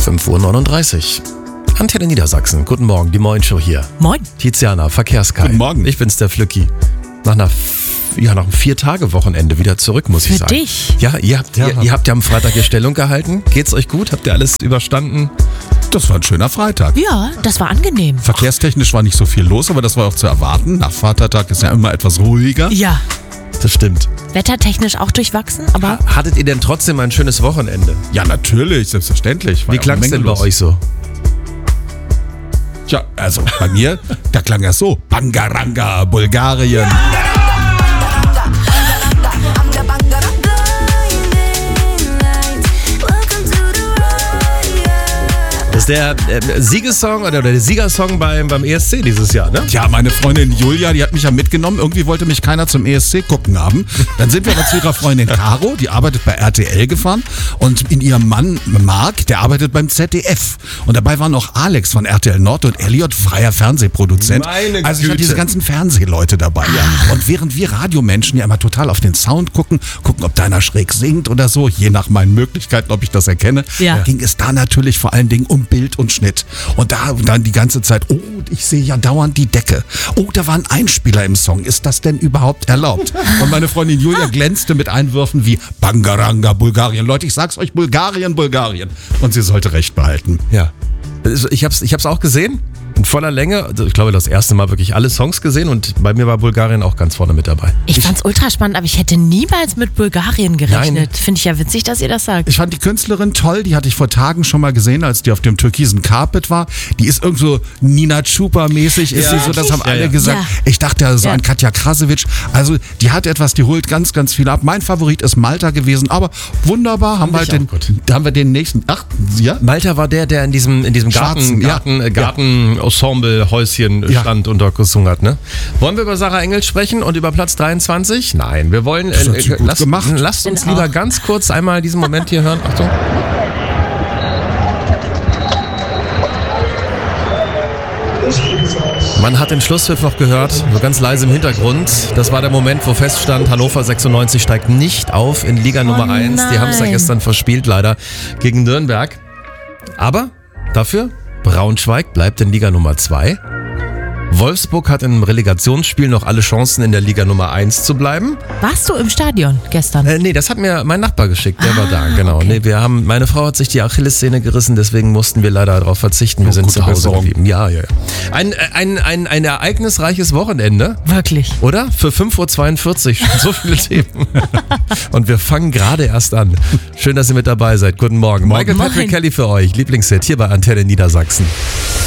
5:39 Uhr. Antenne Niedersachsen. Guten Morgen, die Moin-Show hier. Moin. Tiziana, Verkehrskai. Guten Morgen. Ich bin's, der Flücki. Nach einem 4-Tage-Wochenende wieder zurück, muss ich sagen. Für dich? Ja, ihr habt ja am Freitag hier Stellung gehalten. Geht's euch gut? Habt ihr alles überstanden? Das war ein schöner Freitag. Ja, das war angenehm. Verkehrstechnisch war nicht so viel los, aber das war auch zu erwarten. Nach Vatertag ist ja immer etwas ruhiger. Ja. Das stimmt. Wettertechnisch auch durchwachsen, aber... Hattet ihr denn trotzdem ein schönes Wochenende? Ja, natürlich, selbstverständlich. War Wie ja klang's eine denn Menge bei los. euch so? Tja, also bei mir, da klang er so. Bangaranga, Bulgarien. Das ist der Siegessong oder der Siegersong beim ESC dieses Jahr, ne? Ja, meine Freundin Julia, die hat mich ja mitgenommen. Irgendwie wollte mich keiner zum ESC gucken haben. Dann sind wir aber zu ihrer Freundin Caro, die arbeitet bei RTL gefahren. Und in ihrem Mann Marc, der arbeitet beim ZDF. Und dabei waren noch Alex von RTL Nord und Elliot, freier Fernsehproduzent. Meine also ich Güte. hatte diese ganzen Fernsehleute dabei. Ja. Und während wir Radiomenschen ja immer total auf den Sound gucken, ob da einer schräg singt oder so, je nach meinen Möglichkeiten, ob ich das erkenne, Ja. ging es da natürlich vor allen Dingen um Bild und Schnitt. Und da dann die ganze Zeit, oh, ich sehe ja dauernd die Decke. Oh, da war ein Einspieler im Song. Ist das denn überhaupt erlaubt? Und meine Freundin Julia glänzte mit Einwürfen wie Bangaranga, Bulgarien. Leute, ich sag's euch, Bulgarien. Und sie sollte recht behalten. Ja. Ich hab's auch gesehen. In voller Länge. Also ich glaube, das erste Mal wirklich alle Songs gesehen und bei mir war Bulgarien auch ganz vorne mit dabei. Ich fand's ultra spannend, aber ich hätte niemals mit Bulgarien gerechnet. Nein. Finde ich ja witzig, dass ihr das sagt. Ich fand die Künstlerin toll, die hatte ich vor Tagen schon mal gesehen, als die auf dem türkisen Carpet war. Die ist irgendwo Nina Chupa-mäßig, ist sie so, das haben alle gesagt. Ja. Ich dachte ja so Ja. an Katja Krasowitsch. Also die hat etwas, die holt ganz, ganz viel ab. Mein Favorit ist Malta gewesen, aber wunderbar, haben wir ich halt auch gut. haben wir den nächsten. Ach, ja? Malta war der in diesem Schwarzen, Garten-Ensemble-Häuschen Ja. stand und dort gesungen hat, ne? Wollen wir über Sarah Engels sprechen und über Platz 23? Nein, wir wollen... Das hat sie gut gemacht. Lasst uns Bin lieber auch. ganz kurz einmal diesen Moment hier hören. Achtung. Man hat den Schlusspfiff noch gehört, so ganz leise im Hintergrund. Das war der Moment, wo feststand, Hannover 96 steigt nicht auf in Liga Nummer 1. Die haben es ja nein. gestern verspielt, leider, gegen Nürnberg. Aber dafür, Braunschweig bleibt in Liga Nummer 2. Wolfsburg hat im Relegationsspiel noch alle Chancen, in der Liga Nummer 1 zu bleiben. Warst du im Stadion gestern? Nee, das hat mir mein Nachbar geschickt, der war da, genau. okay. Nee, meine Frau hat sich die Achillessehne gerissen, deswegen mussten wir leider darauf verzichten. Wir sind gute zu Hause Besserung. geblieben. Ja. Ein ereignisreiches Wochenende, Wirklich. oder? Für 5:42 Uhr, schon so viele Themen. Und wir fangen gerade erst an. Schön, dass ihr mit dabei seid. Guten Morgen. Michael Moin. Patrick Kelly für euch, Lieblingshit hier bei Antenne Niedersachsen.